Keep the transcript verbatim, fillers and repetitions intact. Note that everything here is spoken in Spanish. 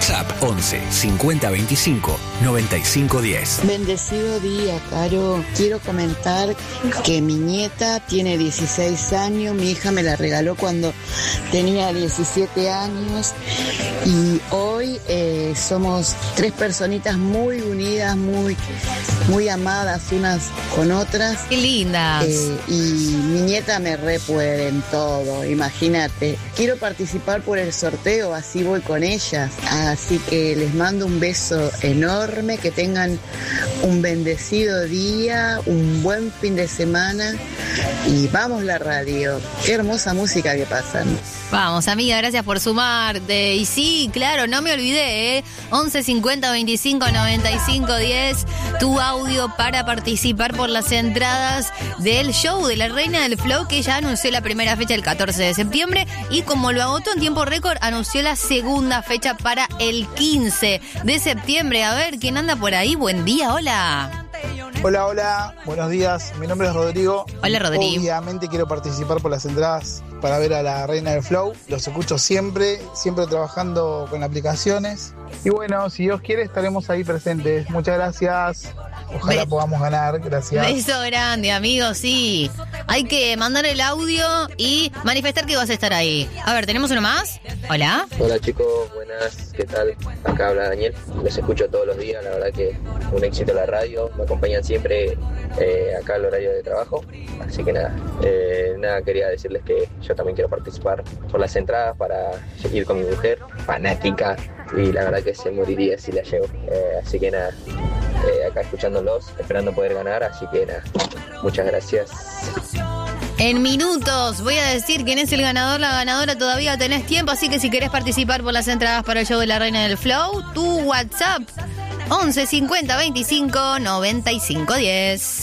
WhatsApp once cincuenta veinticinco noventa y cinco diez. Bendecido día, Caro. Quiero comentar que mi nieta tiene dieciséis años, mi hija me la regaló cuando tenía diecisiete años y hoy eh, somos tres personitas muy unidas, muy, muy amadas unas con otras. ¡Qué lindas! Eh, y mi nieta me re puede en todo, imagínate. Quiero participar por el sorteo, así voy con ellas. Así que les mando un beso enorme, que tengan un bendecido día, un buen fin de semana y vamos la radio. Qué hermosa música que pasan. Vamos, amiga, gracias por sumarte. Y sí, claro, no me olvidé, ¿eh? once cincuenta veinticinco noventa y cinco diez, tu audio para participar por las entradas del show de la Reina del Flow, que ya anunció la primera fecha el catorce de septiembre y como lo agotó en tiempo récord, anunció la segunda fecha para el quince de septiembre. A ver, ¿quién anda por ahí? Buen día, hola. Hola, hola, buenos días, mi nombre es Rodrigo. Hola, Rodrigo. Obviamente quiero participar por las entradas para ver a la Reina del Flow. Los escucho siempre, siempre trabajando con aplicaciones. Y bueno, si Dios quiere estaremos ahí presentes. Muchas gracias. Ojalá Be- podamos ganar, gracias. Beso grande, amigo, sí. Hay que mandar el audio y manifestar que vas a estar ahí. A ver, ¿tenemos uno más? Hola. Hola chicos, buenas, ¿qué tal? Acá habla Daniel, los escucho todos los días, la verdad que un éxito la radio, me acompañan siempre eh, acá al horario de trabajo, así que nada, eh, nada, quería decirles que yo también quiero participar por las entradas para ir con mi mujer, fanática, y la verdad que se moriría si la llevo, eh, así que nada, eh, acá escuchándolos, esperando poder ganar, así que nada, muchas gracias. En minutos voy a decir quién es el ganador, la ganadora, todavía tenés tiempo, así que si querés participar por las entradas para el show de la Reina del Flow, tu WhatsApp once cincuenta veinticinco noventa y cinco diez.